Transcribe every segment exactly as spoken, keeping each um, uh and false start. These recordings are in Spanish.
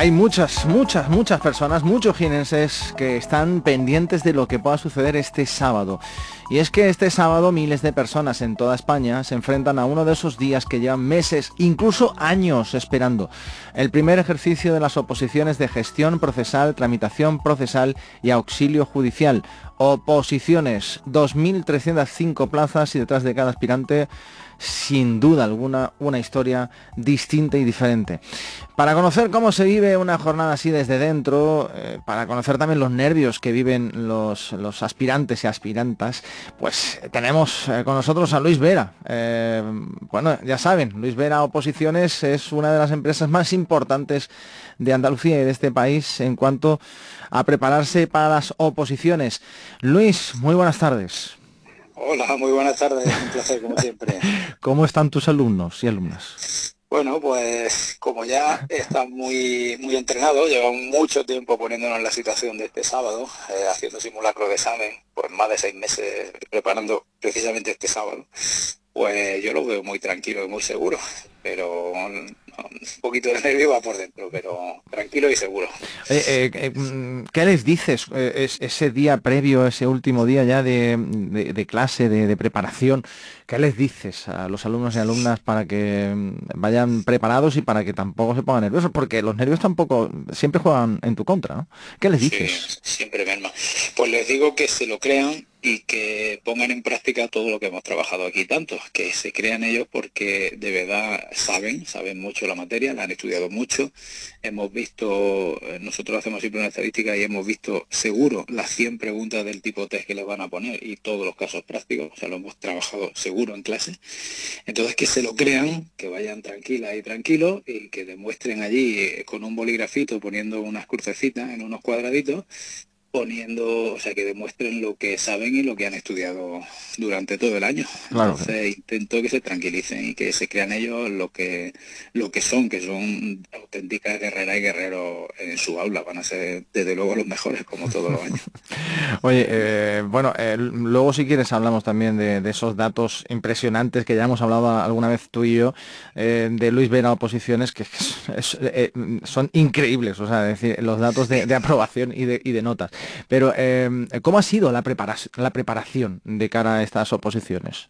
hay muchas, muchas, muchas personas, muchos jienenses que están pendientes de lo que pueda suceder este sábado. Y es que este sábado miles de personas en toda España se enfrentan a uno de esos días que llevan meses, incluso años esperando. El primer ejercicio de las oposiciones de gestión procesal, tramitación procesal y auxilio judicial. Oposiciones, dos mil trescientas cinco plazas y detrás de cada aspirante, sin duda alguna, una historia distinta y diferente. Para conocer cómo se vive una jornada así desde dentro, eh, para conocer también los nervios que viven los, los aspirantes y aspirantas, pues eh, tenemos eh, con nosotros a Luis Vera. Eh, bueno, ya saben, Luis Vera Oposiciones es una de las empresas más importantes de Andalucía y de este país en cuanto a prepararse para las oposiciones. Luis, muy buenas tardes. Hola, muy buenas tardes, un placer como siempre. ¿Cómo están tus alumnos y alumnas? Bueno, pues como ya están muy muy entrenados, llevan mucho tiempo poniéndonos en la situación de este sábado, eh, haciendo simulacro de examen, pues más de seis meses preparando precisamente este sábado, pues yo lo veo muy tranquilo y muy seguro, pero un poquito de nervio va por dentro, pero tranquilo y seguro. Eh, eh, eh, ¿Qué les dices eh, es, ese día previo, ese último día ya de, de, de clase, de, de preparación? ¿Qué les dices a los alumnos y alumnas para que vayan preparados y para que tampoco se pongan nerviosos? Porque los nervios tampoco siempre juegan en tu contra, ¿no? ¿Qué les dices? Sí, siempre merma. Pues les digo que se lo crean y que pongan en práctica todo lo que hemos trabajado aquí tanto, que se crean ellos porque de verdad saben, saben mucho la materia, la han estudiado mucho, hemos visto, nosotros hacemos siempre una estadística y hemos visto seguro las cien preguntas del tipo test que les van a poner y todos los casos prácticos, o sea, lo hemos trabajado seguro en clase. Entonces que se lo crean, que vayan tranquilas y tranquilos y que demuestren allí con un boligrafito poniendo unas crucecitas en unos cuadraditos, poniendo, o sea, que demuestren lo que saben y lo que han estudiado durante todo el año. Claro, Entonces sí. intento que se tranquilicen y que se crean ellos lo que lo que son, que son auténticas guerreras y guerreros en su aula. Van a ser, desde luego, los mejores, como todos los años. Oye, eh, bueno, eh, luego si quieres hablamos también de, de esos datos impresionantes que ya hemos hablado alguna vez tú y yo, eh, de Luis Vera Oposiciones, que es, es, eh, son increíbles, o sea, es decir, los datos de, de aprobación y de, y de notas. Pero, eh, ¿cómo ha sido la preparación, la preparación de cara a estas oposiciones?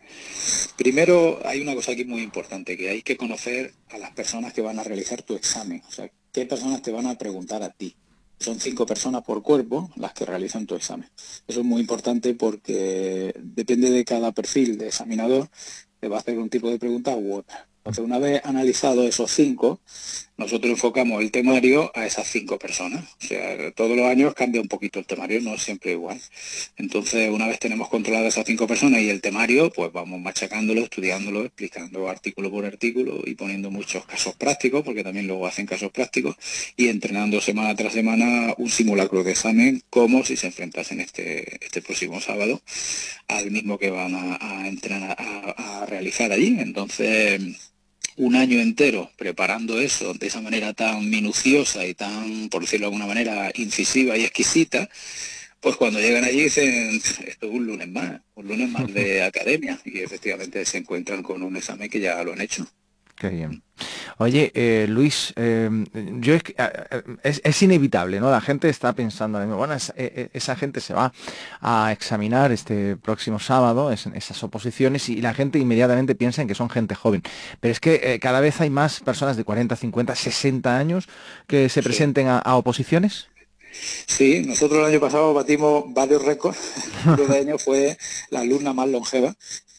Primero, hay una cosa aquí muy importante, que hay que conocer a las personas que van a realizar tu examen. O sea, qué personas te van a preguntar a ti. Son cinco personas por cuerpo las que realizan tu examen. Eso es muy importante porque depende de cada perfil de examinador, te va a hacer un tipo de pregunta u otra. Entonces, una vez analizado esos cinco, nosotros enfocamos el temario a esas cinco personas. O sea, todos los años cambia un poquito el temario, no es siempre igual. Entonces, una vez tenemos controlado esas cinco personas y el temario, pues vamos machacándolo, estudiándolo, explicando artículo por artículo y poniendo muchos casos prácticos, porque también luego hacen casos prácticos, y entrenando semana tras semana un simulacro de examen, como si se enfrentasen este, este próximo sábado al mismo que van a, a entrenar, a, a realizar allí. Entonces, un año entero preparando eso de esa manera tan minuciosa y tan, por decirlo de alguna manera, incisiva y exquisita, pues cuando llegan allí dicen, esto es un lunes más, un lunes más de academia, y efectivamente se encuentran con un examen que ya lo han hecho. Qué bien. Oye, eh, Luis, eh, yo es, que, eh, es, es inevitable, ¿no? La gente está pensando, bueno, esa, esa gente se va a examinar este próximo sábado, es, esas oposiciones, y la gente inmediatamente piensa en que son gente joven. Pero es que eh, cada vez hay más personas de cuarenta, cincuenta, sesenta años que se Sí. presenten a, a oposiciones. Sí, nosotros el año pasado batimos varios récords. Uno de ellos fue la alumna más longeva,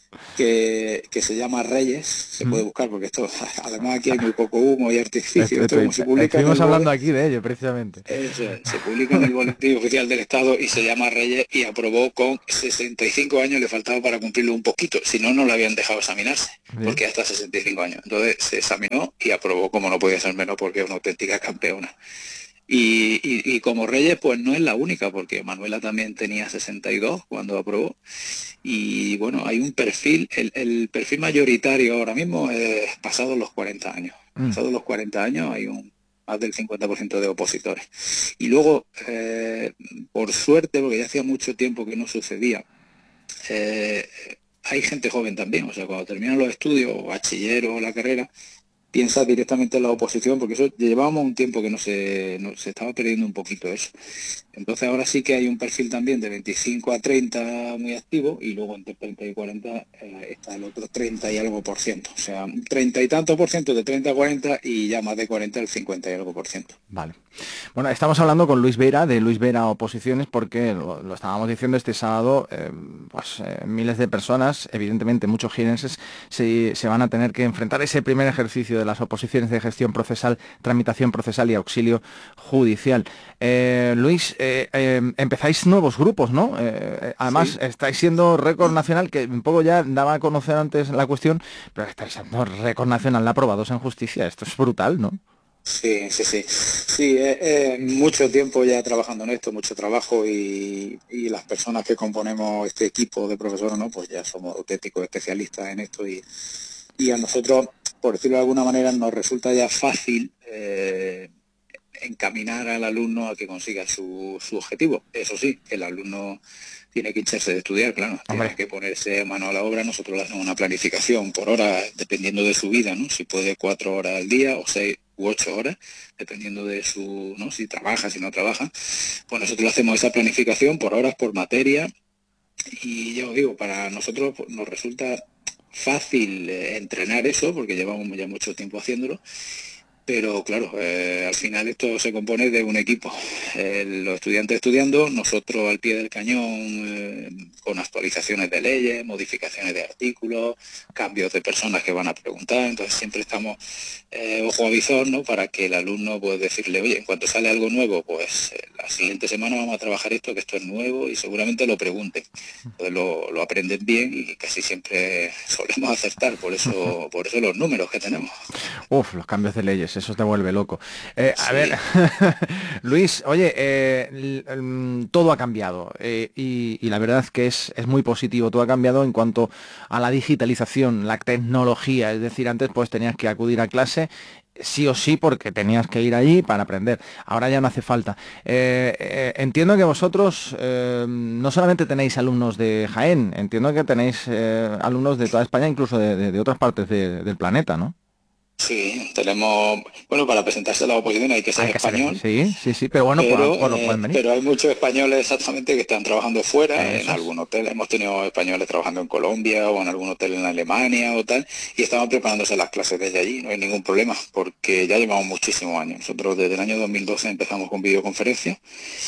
que, que se llama Reyes, se puede buscar porque esto, además aquí hay muy poco humo y artificio, esto como se publica en Estuvimos el hablando boletín, aquí de ello, precisamente. eso es, se publica en el boletín oficial del Estado y se llama Reyes y aprobó con sesenta y cinco años, le faltaba para cumplirlo un poquito, si no, no le habían dejado examinarse, bien, porque hasta sesenta y cinco años. Entonces se examinó y aprobó como no podía ser menos porque es una auténtica campeona. Y, y, y como Reyes, pues no es la única, porque Manuela también tenía sesenta y dos cuando aprobó. Y bueno, hay un perfil, el, el perfil mayoritario ahora mismo es pasado los cuarenta años. Mm. Pasados los cuarenta años hay un más del cincuenta por ciento de opositores. Y luego, eh, por suerte, porque ya hacía mucho tiempo que no sucedía, eh, hay gente joven también. O sea, cuando terminan los estudios, o bachiller o la carrera, piensas directamente en la oposición, porque eso llevábamos un tiempo que no se, no, se estaba perdiendo un poquito eso. Entonces ahora sí que hay un perfil también de veinticinco a treinta muy activo, y luego entre treinta y cuarenta eh, está el otro treinta y algo por ciento. O sea, treinta y tanto por ciento de treinta a cuarenta, y ya más de cuarenta el cincuenta y algo por ciento. Vale. Bueno, estamos hablando con Luis Vera, de Luis Vera Oposiciones, porque lo, lo estábamos diciendo este sábado, eh, pues eh, miles de personas, evidentemente muchos jienenses, se, se van a tener que enfrentar a ese primer ejercicio de las oposiciones de gestión procesal, tramitación procesal y auxilio judicial. Eh, Luis, eh, eh, empezáis nuevos grupos, ¿no? Eh, además, sí. Estáis siendo récord nacional, que un poco ya daba a conocer antes la cuestión, pero estáis siendo récord nacional aprobados en justicia. Esto es brutal, ¿no? Sí, sí, sí. Sí, eh, eh, mucho tiempo ya trabajando en esto, mucho trabajo, y, y las personas que componemos este equipo de profesores, ¿no? Pues ya somos auténticos especialistas en esto, y, y a nosotros, por decirlo de alguna manera, nos resulta ya fácil eh, encaminar al alumno a que consiga su, su objetivo. Eso sí, el alumno tiene que hincharse de estudiar, claro, tiene que ponerse mano a la obra. Nosotros le hacemos una planificación por hora, dependiendo de su vida, ¿no? Si puede cuatro horas al día o seis u ocho horas, dependiendo de su, ¿no? Si trabaja, si no trabaja, pues nosotros le hacemos esa planificación por horas, por materia, y ya os digo, para nosotros pues, nos resulta fácil eh, entrenar eso, porque llevamos ya mucho tiempo haciéndolo. Pero claro, eh, al final esto se compone de un equipo. Eh, los estudiantes estudiando, nosotros al pie del cañón, eh, con actualizaciones de leyes, modificaciones de artículos, cambios de personas que van a preguntar. Entonces siempre estamos eh, ojo a visor, ¿no? Para que el alumno pueda decirle, oye, en cuanto sale algo nuevo, pues eh, la siguiente semana vamos a trabajar esto, que esto es nuevo, y seguramente lo pregunten. Entonces lo, lo aprenden bien, y casi siempre solemos acertar, por eso, por eso los números que tenemos. Uf, los cambios de leyes, eso te vuelve loco. Eh, a sí. ver, Luis, oye, eh, todo ha cambiado eh, y, y la verdad es que es, es muy positivo. Todo ha cambiado en cuanto a la digitalización, la tecnología. Es decir, antes pues tenías que acudir a clase sí o sí porque tenías que ir allí para aprender. Ahora ya no hace falta. Eh, eh, entiendo que vosotros eh, no solamente tenéis alumnos de Jaén, entiendo que tenéis eh, alumnos de toda España, incluso de, de, de otras partes de, del planeta, ¿no? Sí, tenemos, bueno, para presentarse a la oposición hay que ser hay que español. Ser, sí, sí, sí, pero bueno, pero, pues, bueno, eh, pueden venir. Pero hay muchos españoles exactamente que están trabajando fuera, Eso en algún hotel. Hemos tenido españoles trabajando en Colombia o en algún hotel en Alemania o tal, y estaban preparándose las clases desde allí. No hay ningún problema, porque ya llevamos muchísimos años. Nosotros desde el año dos mil doce empezamos con videoconferencia,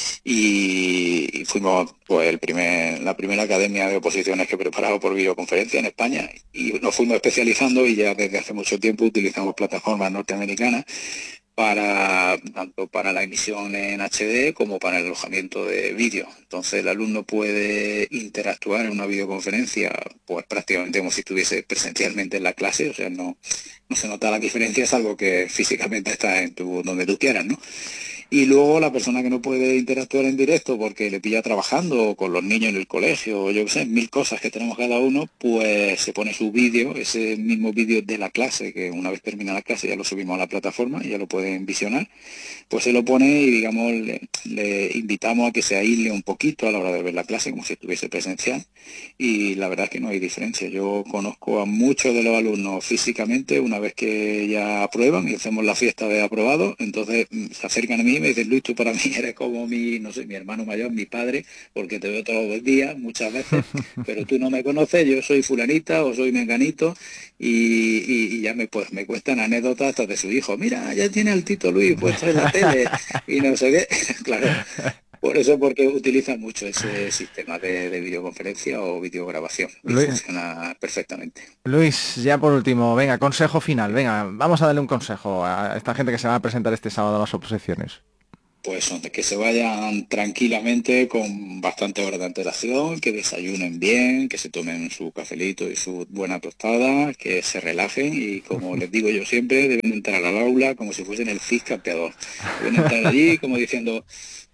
y, y fuimos pues el primer, la primera academia de oposiciones que he preparado por videoconferencia en España, y nos fuimos especializando, y ya desde hace mucho tiempo utilizamos plataformas norteamericanas para tanto para la emisión en H D como para el alojamiento de vídeo. Entonces el alumno puede interactuar en una videoconferencia pues prácticamente como si estuviese presencialmente en la clase, o sea, no, no se nota la diferencia, es algo que físicamente está en tu, donde tú quieras, ¿no? Y luego la persona que no puede interactuar en directo porque le pilla trabajando o con los niños en el colegio, o yo qué sé, mil cosas que tenemos cada uno, pues se pone su vídeo, ese mismo vídeo de la clase, que una vez termina la clase ya lo subimos a la plataforma y ya lo pueden visionar, pues se lo pone y digamos le, le invitamos a que se aísle un poquito a la hora de ver la clase como si estuviese presencial, y la verdad es que no hay diferencia. Yo conozco a muchos de los alumnos físicamente una vez que ya aprueban y hacemos la fiesta de aprobado, entonces se acercan a mí y me dicen, Luis, tú para mí eres como mi, no sé, mi hermano mayor, mi padre, porque te veo todos los días, muchas veces, pero tú no me conoces, yo soy fulanita o soy menganito, y, y, y ya me pues me cuestan anécdotas hasta de su hijo, mira, ya tiene al Tito Luis puesto en la tele, y no sé qué, claro. Por eso, porque utilizan mucho ese sistema de, de videoconferencia o videograbación, y Luis, funciona perfectamente. Luis, ya por último, venga, consejo final, venga, vamos a darle un consejo a esta gente que se va a presentar este sábado a las oposiciones. Pues que se vayan tranquilamente con bastante hora de antelación, que desayunen bien, que se tomen su cafelito y su buena tostada, que se relajen y, como les digo yo siempre, deben entrar al aula como si fuesen el C I S campeador. Deben entrar allí como diciendo,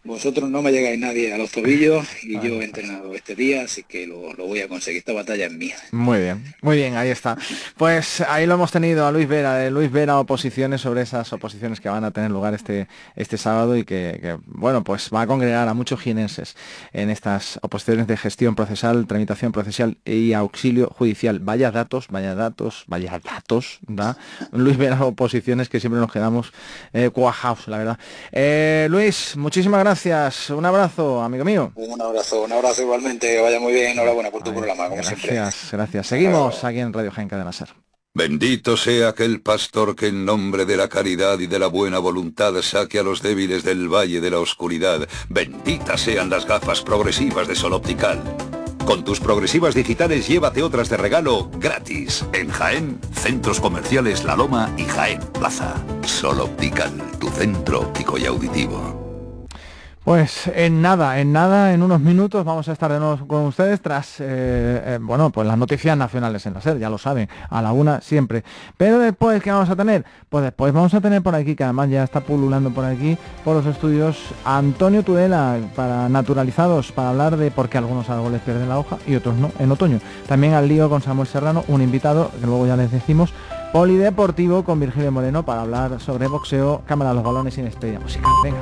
vosotros no me llegáis nadie a los tobillos y yo he entrenado este día, así que lo, lo voy a conseguir. Esta batalla es mía. Muy bien, muy bien, ahí está. Pues ahí lo hemos tenido a Luis Vera, de Luis Vera Oposiciones, sobre esas oposiciones que van a tener lugar este, este sábado y que, que, bueno, pues va a congregar a muchos jienenses en estas oposiciones de gestión procesal, tramitación procesal y auxilio judicial. Vaya datos, vaya datos, vaya datos, ¿da? Luis Vera Oposiciones, que siempre nos quedamos eh, cuajaos, la verdad. Eh, Luis, muchísimas gracias. Gracias, un abrazo, amigo mío. Un abrazo, un abrazo igualmente, que vaya muy bien, enhorabuena por tu Ay, programa, como gracias, siempre. Gracias, gracias. Seguimos aquí en Radio Jaén Cadena Ser. Bendito sea aquel pastor que en nombre de la caridad y de la buena voluntad saque a los débiles del valle de la oscuridad. Benditas sean las gafas progresivas de Sol Optical. Con tus progresivas digitales llévate otras de regalo gratis. En Jaén, Centros Comerciales La Loma y Jaén Plaza. Sol Optical, tu centro óptico y auditivo. Pues en nada, en nada, en unos minutos vamos a estar de nuevo con ustedes tras, eh, eh, bueno, pues las noticias nacionales en la SER, ya lo saben, a la una siempre. Pero después, ¿qué vamos a tener? Pues después vamos a tener por aquí, que además ya está pululando por aquí, por los estudios, Antonio Tudela, para naturalizados, para hablar de por qué algunos árboles pierden la hoja y otros no, en otoño. También al lío con Samuel Serrano, un invitado, que luego ya les decimos, polideportivo con Virgilio Moreno, para hablar sobre boxeo, cámara a los balones y despedida musical. Venga.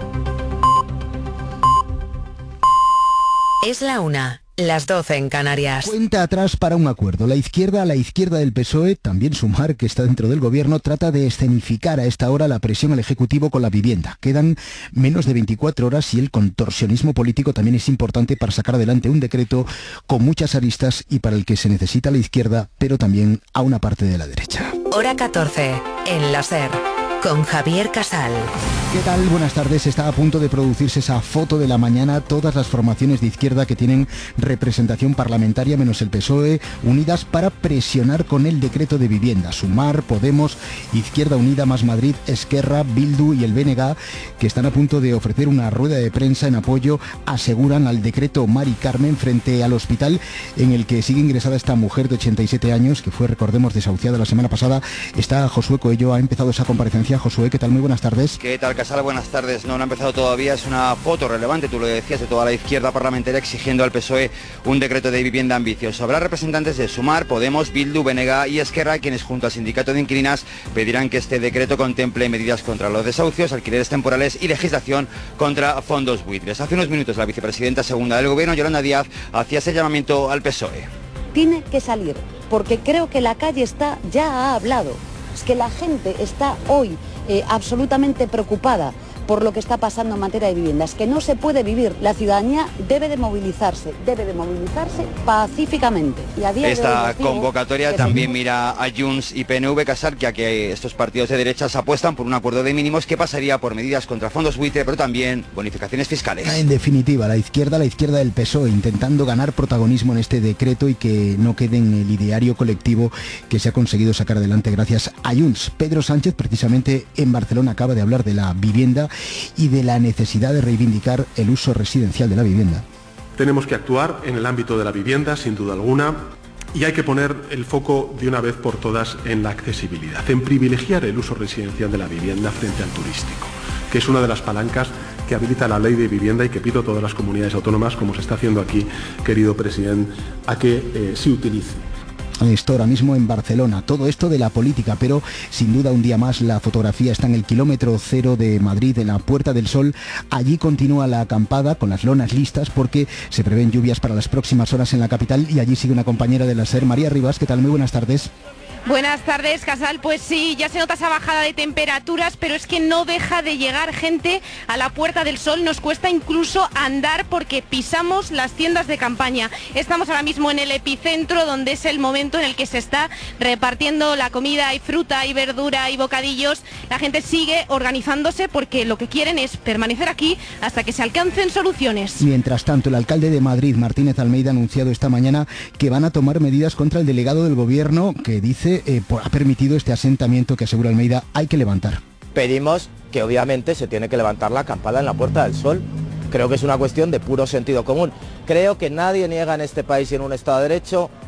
Es la una, las doce en Canarias. Cuenta atrás para un acuerdo. La izquierda, a la izquierda del P S O E, también Sumar, que está dentro del gobierno, trata de escenificar a esta hora la presión al Ejecutivo con la vivienda. Quedan menos de veinticuatro horas y el contorsionismo político también es importante para sacar adelante un decreto con muchas aristas y para el que se necesita a la izquierda, pero también a una parte de la derecha. Hora catorce, en la SER, con Javier Casal. ¿Qué tal? Buenas tardes. Está a punto de producirse esa foto de la mañana. Todas las formaciones de izquierda que tienen representación parlamentaria, menos el P S O E, unidas para presionar con el decreto de vivienda. Sumar, Podemos, Izquierda Unida, Más Madrid, Esquerra, Bildu y el B N G, que están a punto de ofrecer una rueda de prensa en apoyo, aseguran, al decreto Mari Carmen frente al hospital en el que sigue ingresada esta mujer de ochenta y siete años, que fue, recordemos, desahuciada la semana pasada. Está Josué Coello, ha empezado esa comparecencia. Josué, ¿qué tal? Muy buenas tardes. ¿Qué tal, Casal? Buenas tardes. No, no ha empezado todavía. Es una foto relevante, tú lo decías, de toda la izquierda parlamentaria exigiendo al P S O E un decreto de vivienda ambicioso. Habrá representantes de Sumar, Podemos, Bildu, B N G y Esquerra, quienes junto al sindicato de inquilinas pedirán que este decreto contemple medidas contra los desahucios, alquileres temporales y legislación contra fondos buitres. Hace unos minutos la vicepresidenta segunda del Gobierno, Yolanda Díaz, hacía ese llamamiento al P S O E. Tiene que salir, porque creo que la calle está, ya ha hablado. Es que la gente está hoy eh, absolutamente preocupada por lo que está pasando en materia de viviendas, que no se puede vivir. La ciudadanía debe de movilizarse, debe de movilizarse pacíficamente. Y a día Esta de hoy convocatoria también se... mira a Junts y P N V, Casal, que aquí estos partidos de derechas apuestan por un acuerdo de mínimos que pasaría por medidas contra fondos buitre, pero también bonificaciones fiscales. En definitiva, la izquierda, la izquierda del P S O E, intentando ganar protagonismo en este decreto y que no quede en el ideario colectivo que se ha conseguido sacar adelante gracias a Junts. Pedro Sánchez, precisamente en Barcelona, acaba de hablar de la vivienda y de la necesidad de reivindicar el uso residencial de la vivienda. Tenemos que actuar en el ámbito de la vivienda, sin duda alguna, y hay que poner el foco de una vez por todas en la accesibilidad, en privilegiar el uso residencial de la vivienda frente al turístico, que es una de las palancas que habilita la ley de vivienda y que pido a todas las comunidades autónomas, como se está haciendo aquí, querido presidente, a que eh, se utilice. Esto ahora mismo en Barcelona, todo esto de la política, pero sin duda un día más la fotografía está en el kilómetro cero de Madrid, en la Puerta del Sol. Allí continúa la acampada con las lonas listas porque se prevén lluvias para las próximas horas en la capital y allí sigue una compañera de la SER, María Rivas. ¿Qué tal? Muy buenas tardes. Buenas tardes, Casal. Pues sí, ya se nota esa bajada de temperaturas, pero es que no deja de llegar gente a la Puerta del Sol. Nos cuesta incluso andar porque pisamos las tiendas de campaña. Estamos ahora mismo en el epicentro, donde es el momento en el que se está repartiendo la comida. Hay fruta, hay verdura, hay bocadillos. La gente sigue organizándose porque lo que quieren es permanecer aquí hasta que se alcancen soluciones. Mientras tanto, el alcalde de Madrid, Martínez Almeida, ha anunciado esta mañana que van a tomar medidas contra el delegado del Gobierno que dice Eh, ha permitido este asentamiento que, asegura Almeida, hay que levantar. Pedimos que obviamente se tiene que levantar la acampada en la Puerta del Sol. Creo que es una cuestión de puro sentido común. Creo que nadie niega en este país y en un Estado de Derecho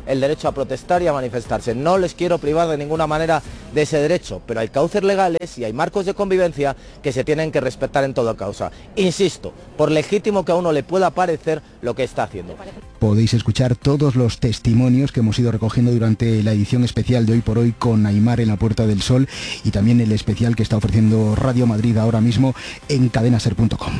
el derecho a protestar y a manifestarse. No les quiero privar de ninguna manera de ese derecho, pero hay cauces legales y hay marcos de convivencia que se tienen que respetar en toda causa. Insisto, por legítimo que a uno le pueda parecer lo que está haciendo. Podéis escuchar todos los testimonios que hemos ido recogiendo durante la edición especial de Hoy por Hoy con Aimar en la Puerta del Sol y también el especial que está ofreciendo Radio Madrid ahora mismo en cadena ser punto com.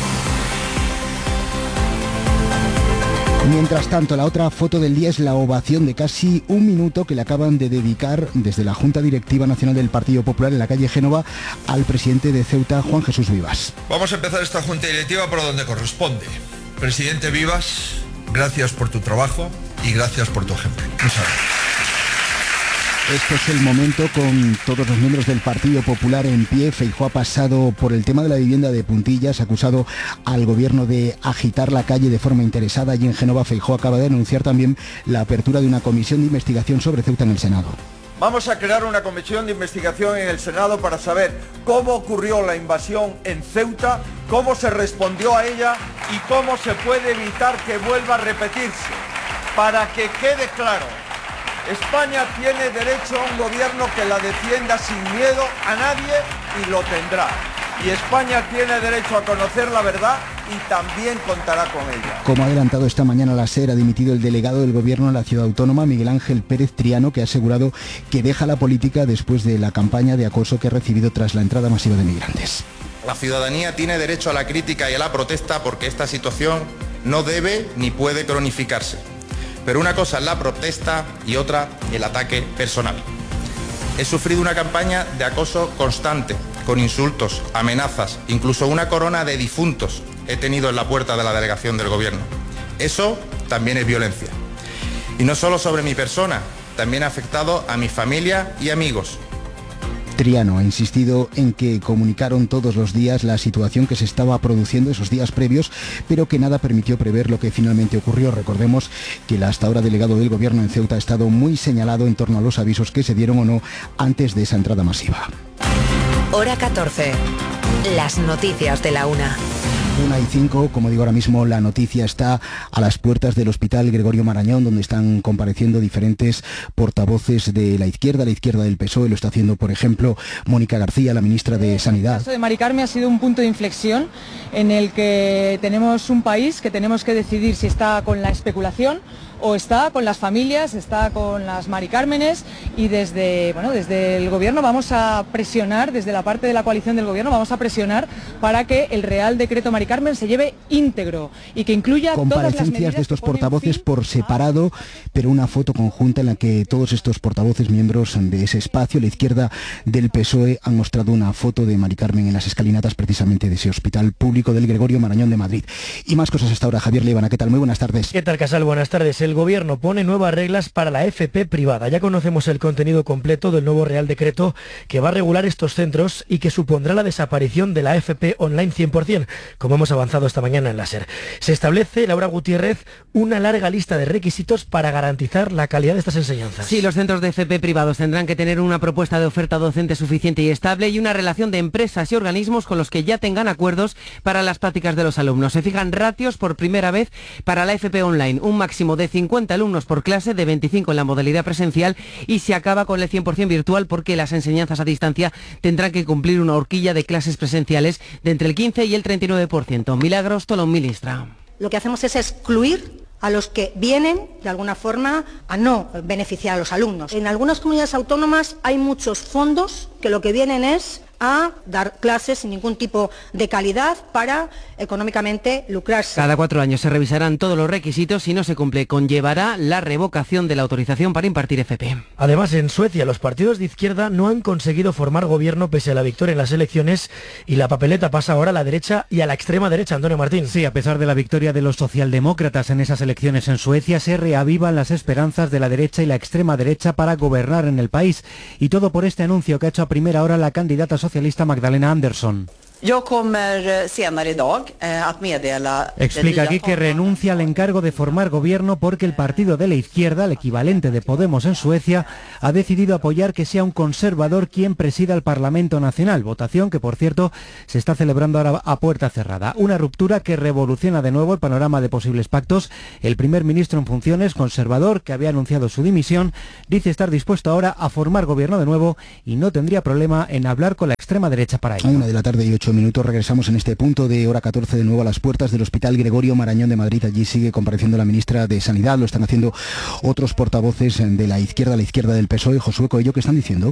Mientras tanto, la otra foto del día es la ovación de casi un minuto que le acaban de dedicar desde la Junta Directiva Nacional del Partido Popular en la calle Génova al presidente de Ceuta, Juan Jesús Vivas. Vamos a empezar esta Junta Directiva por donde corresponde. Presidente Vivas, gracias por tu trabajo y gracias por tu ejemplo. Muchas gracias. Este es el momento con todos los miembros del Partido Popular en pie. Feijóo ha pasado por el tema de la vivienda de Puntillas, ha acusado al gobierno de agitar la calle de forma interesada. Allí en Génova, Feijóo acaba de anunciar también la apertura de una comisión de investigación sobre Ceuta en el Senado. Vamos a crear una comisión de investigación en el Senado para saber cómo ocurrió la invasión en Ceuta, cómo se respondió a ella y cómo se puede evitar que vuelva a repetirse. Para que quede claro, España tiene derecho a un gobierno que la defienda sin miedo a nadie y lo tendrá. Y España tiene derecho a conocer la verdad y también contará con ella. Como ha adelantado esta mañana la SER, ha dimitido el delegado del gobierno en la ciudad autónoma, Miguel Ángel Pérez Triano, que ha asegurado que deja la política después de la campaña de acoso que ha recibido tras la entrada masiva de migrantes. La ciudadanía tiene derecho a la crítica y a la protesta porque esta situación no debe ni puede cronificarse. Pero una cosa es la protesta y otra el ataque personal. He sufrido una campaña de acoso constante, con insultos, amenazas, incluso una corona de difuntos he tenido en la puerta de la delegación del gobierno. Eso también es violencia. Y no solo sobre mi persona, también ha afectado a mi familia y amigos. Triano ha insistido en que comunicaron todos los días la situación que se estaba produciendo esos días previos, pero que nada permitió prever lo que finalmente ocurrió. Recordemos que el hasta ahora delegado del gobierno en Ceuta ha estado muy señalado en torno a los avisos que se dieron o no antes de esa entrada masiva. Hora catorce. Las noticias de la una. Una y cinco, como digo ahora mismo, la noticia está a las puertas del Hospital Gregorio Marañón, donde están compareciendo diferentes portavoces de la izquierda, la izquierda del P S O E. Lo está haciendo, por ejemplo, Mónica García, la ministra de Sanidad. El caso de Mari Carmen ha sido un punto de inflexión en el que tenemos un país que tenemos que decidir si está con la especulación o está con las familias, está con las Mari Cármenes, y desde, bueno, desde el gobierno vamos a presionar, desde la parte de la coalición del gobierno vamos a presionar para que el Real Decreto Mari Carmen se lleve íntegro y que incluya todas las medidas. Comparecencias de estos portavoces por separado, pero una foto conjunta en la que todos estos portavoces, miembros de ese espacio, la izquierda del P S O E, han mostrado una foto de Mari Carmen en las escalinatas precisamente de ese hospital público del Gregorio Marañón de Madrid. Y más cosas hasta ahora. Javier Líbana, ¿qué tal? Muy buenas tardes. ¿Qué tal, Casal? Buenas tardes. El gobierno pone nuevas reglas para la F P privada. Ya conocemos el contenido completo del nuevo Real Decreto que va a regular estos centros y que supondrá la desaparición de la F P online cien por cien, como hemos avanzado esta mañana en la SER. Se establece, Laura Gutiérrez, una larga lista de requisitos para garantizar la calidad de estas enseñanzas. Sí, los centros de F P privados tendrán que tener una propuesta de oferta docente suficiente y estable y una relación de empresas y organismos con los que ya tengan acuerdos para las prácticas de los alumnos. Se fijan ratios por primera vez para la F P online, un máximo de cincuenta alumnos por clase, de veinticinco en la modalidad presencial, y se acaba con el cien por cien virtual porque las enseñanzas a distancia tendrán que cumplir una horquilla de clases presenciales de entre el quince y el treinta y nueve por ciento. Milagros Tolón, ministra. Lo que hacemos es excluir a los que vienen, de alguna forma, a no beneficiar a los alumnos. En algunas comunidades autónomas hay muchos fondos que lo que vienen es a dar clases sin ningún tipo de calidad para económicamente lucrarse. Cada cuatro años se revisarán todos los requisitos. Si no se cumple, conllevará la revocación de la autorización para impartir F P. Además, en Suecia, los partidos de izquierda no han conseguido formar gobierno pese a la victoria en las elecciones, y la papeleta pasa ahora a la derecha y a la extrema derecha. Antonio Martín. Sí, a pesar de la victoria de los socialdemócratas en esas elecciones en Suecia, se reavivan las esperanzas de la derecha y la extrema derecha para gobernar en el país. Y todo por este anuncio que ha hecho a primera hora la candidata socialista Magdalena Andersson. Yo kommer senare idag att meddela. Explica aquí que renuncia al encargo de formar gobierno porque el partido de la izquierda, el equivalente de Podemos en Suecia, ha decidido apoyar que sea un conservador quien presida el Parlamento Nacional, votación que, por cierto, se está celebrando ahora a puerta cerrada. Una ruptura que revoluciona de nuevo el panorama de posibles pactos. El primer ministro en funciones, conservador, que había anunciado su dimisión, dice estar dispuesto ahora a formar gobierno de nuevo y no tendría problema en hablar con la extrema derecha para ello. A una de la tarde y ocho minutos regresamos en este punto de hora catorce de nuevo a las puertas del Hospital Gregorio Marañón de Madrid. Allí sigue compareciendo la ministra de Sanidad. Lo están haciendo otros portavoces de la izquierda, la izquierda del P S O E. Josué Coello, ¿qué están diciendo?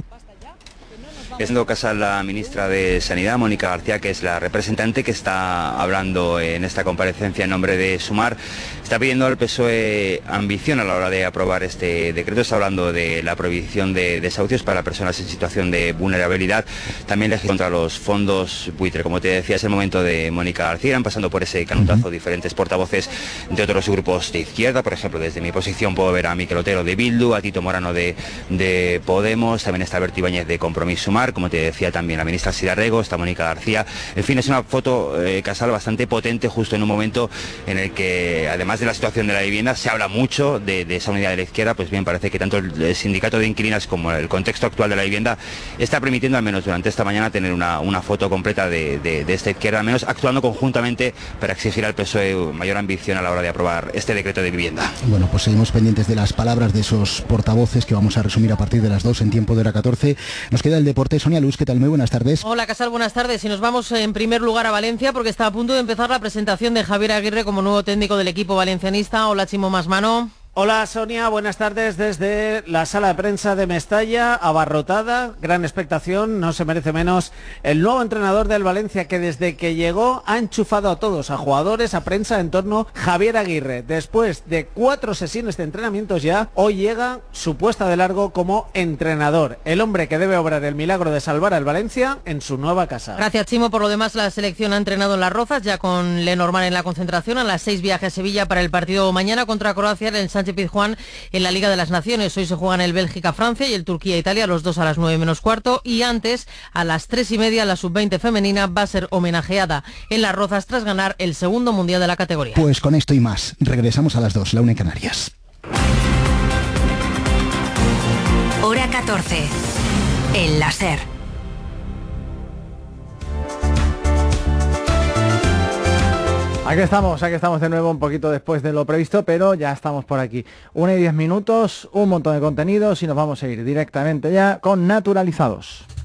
Haciendo caso a la ministra de Sanidad, Mónica García, que es la representante que está hablando en esta comparecencia en nombre de Sumar, está pidiendo al P S O E ambición a la hora de aprobar este decreto. Está hablando de la prohibición de desahucios para personas en situación de vulnerabilidad, también legislar contra los fondos buitre. Como te decía, es el momento de Mónica García. Irán pasando por ese canutazo diferentes portavoces de otros grupos de izquierda. Por ejemplo, desde mi posición puedo ver a Miquel Otero de Bildu, a Tito Morano de, de Podemos, también está Berto Ibáñez de Compromís Sumar, como te decía también la ministra Sira Rego, está Mónica García. En fin, es una foto, eh, Casal, bastante potente justo en un momento en el que, además de la situación de la vivienda, se habla mucho de, de esa unidad de la izquierda. Pues bien, parece que tanto el sindicato de inquilinas como el contexto actual de la vivienda está permitiendo, al menos durante esta mañana, tener una, una foto completa de, de, de esta izquierda, al menos actuando conjuntamente para exigir al P S O E mayor ambición a la hora de aprobar este decreto de vivienda. Bueno, pues seguimos pendientes de las palabras de esos portavoces que vamos a resumir a partir de las dos en tiempo de hora catorce. Nos queda el deporte. Sonia Luz, ¿qué tal? Muy buenas tardes. Hola, Casal, buenas tardes. Y nos vamos en primer lugar a Valencia porque está a punto de empezar la presentación de Javier Aguirre como nuevo técnico del equipo valencianista. Hola, Chimo Masmano. Hola Sonia, buenas tardes desde la sala de prensa de Mestalla, abarrotada, gran expectación, no se merece menos el nuevo entrenador del Valencia, que desde que llegó ha enchufado a todos, a jugadores, a prensa, en torno a Javier Aguirre. Después de cuatro sesiones de entrenamientos ya, hoy llega su puesta de largo como entrenador, el hombre que debe obrar el milagro de salvar al Valencia en su nueva casa. Gracias, Chimo. Por lo demás, la selección ha entrenado en Las Rozas, ya con Lenormand en la concentración. A las seis viaje a Sevilla para el partido mañana contra Croacia en el Sánchez Pizjuán en la Liga de las Naciones. Hoy se juegan el Bélgica-Francia y el Turquía-Italia, los dos a las nueve menos cuarto, y antes, a las tres y media, la sub veinte femenina va a ser homenajeada en Las Rozas tras ganar el segundo mundial de la categoría. Pues con esto y más, regresamos a las dos, la una en Canarias. Hora catorce, el láser. Aquí estamos, aquí estamos de nuevo, un poquito después de lo previsto, pero ya estamos por aquí. Una y diez minutos, un montón de contenidos y nos vamos a ir directamente ya con Naturalizados.